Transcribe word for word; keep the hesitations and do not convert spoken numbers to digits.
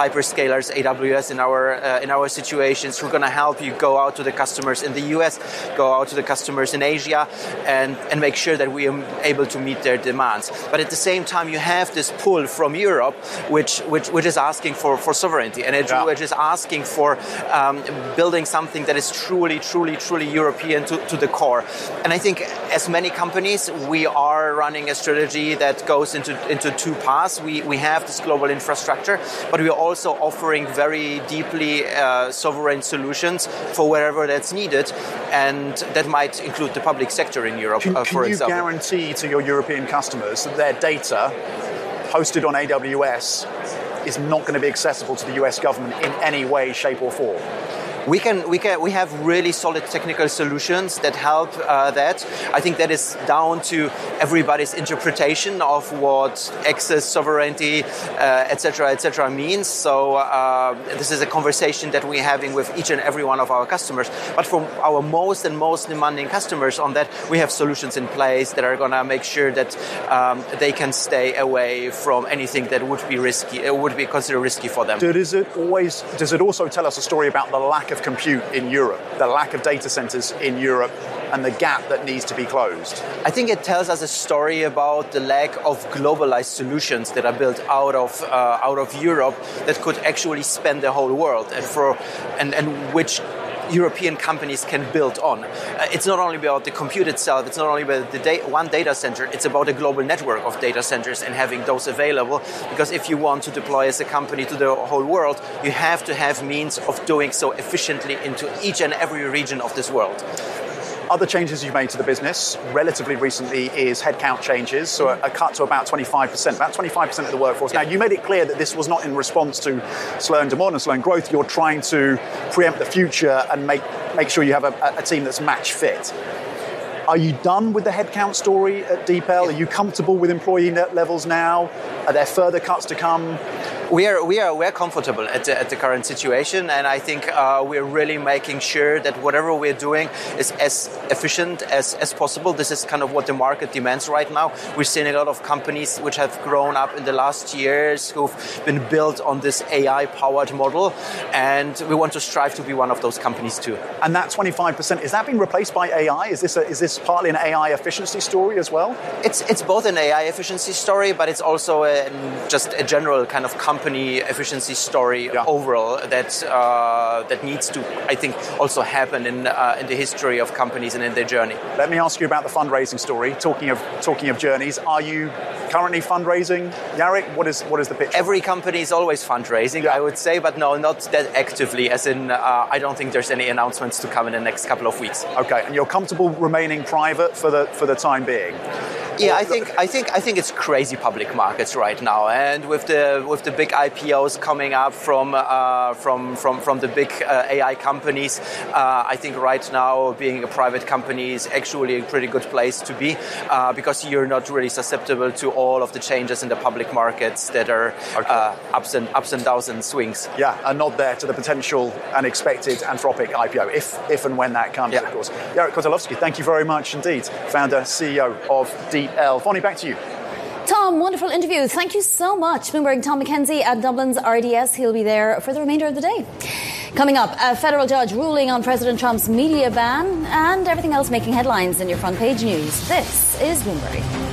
hyperscalers, A W S in our uh, in our situations. We're going to help you go out to the customers in the U S, go out to the customers in Asia, and, and make sure that we are able to meet their demands. But at the same time, you have this pull from Europe, which which, which is asking for, for sovereignty, and it, yeah. which is asking for um, building something that is truly, truly, truly European to, to the core. And I think as many companies, we are running a strategy that goes into, into two paths. We, we have this global infrastructure, but we are also offering very deeply uh, sovereign solutions for wherever that's needed, and that might include the public sector in Europe, can, uh, for can example. Can you guarantee to your European customers that their data hosted on A W S is not going to be accessible to the U S government in any way, shape or form? We can, we can, we have really solid technical solutions that help uh, that. I think that is down to everybody's interpretation of what access, sovereignty, uh, et cetera, et cetera means. So uh, this is a conversation that we're having with each and every one of our customers. But for our most and most demanding customers on that, we have solutions in place that are going to make sure that um, they can stay away from anything that would be risky, uh, would be considered risky for them. Does it always? Does it also tell us a story about the lack of compute in Europe, the lack of data centers in Europe, and the gap that needs to be closed? I think it tells us a story about the lack of globalized solutions that are built out of uh, out of Europe that could actually span the whole world, and for and, and which European companies can build on. Uh, it's not only about the compute itself, it's not only about the da- one data center, it's about a global network of data centers and having those available, because if you want to deploy as a company to the whole world, you have to have means of doing so efficiently into each and every region of this world. Other changes you've made to the business relatively recently is headcount changes, so a, a cut to about twenty-five percent, about twenty-five percent of the workforce. Now, you made it clear that this was not in response to slowing demand and slowing growth. You're trying to preempt the future and make, make sure you have a, a team that's match fit. Are you done with the headcount story at DeepL? Are you comfortable with employee net levels now? Are there further cuts to come? We are we are we're comfortable at the, at the current situation, and I think uh, we're really making sure that whatever we're doing is as efficient as, as possible. This is kind of what the market demands right now. We're seeing a lot of companies which have grown up in the last years who've been built on this A I-powered model, and we want to strive to be one of those companies too. And that twenty-five percent, is that being replaced by A I? Is this a, is this partly an A I efficiency story as well? It's it's both an A I efficiency story, but it's also a, just a general kind of company company efficiency story yeah. overall that uh, that needs to, I think, also happen in uh, in the history of companies and in their journey. Let me ask you about the fundraising story. Talking of talking of journeys, are you currently fundraising, Jarek? What is what is the picture? Every company is always fundraising, yeah. I would say, but no, not that actively. As in, uh, I don't think there's any announcements to come in the next couple of weeks. Okay, and you're comfortable remaining private for the for the time being? Yeah, I think I think I think it's crazy public markets right now, and with the with the big I P Os coming up from uh, from from from the big uh, A I companies, uh, I think right now being a private company is actually a pretty good place to be uh, because you're not really susceptible to all of the changes in the public markets that are okay. uh, ups and ups and downs and swings. Yeah, and not there to the potential and expected Anthropic I P O if if and when that comes, yeah. of course. Jarek Kotulowski, thank you very much indeed, founder C E O of DeepL. Vonnie, back to you. Tom, wonderful interview. Thank you so much. Bloomberg Tom McKenzie at Dublin's R D S. He'll be there for the remainder of the day. Coming up, a federal judge ruling on President Trump's media ban and everything else making headlines in your front page news. This is Bloomberg.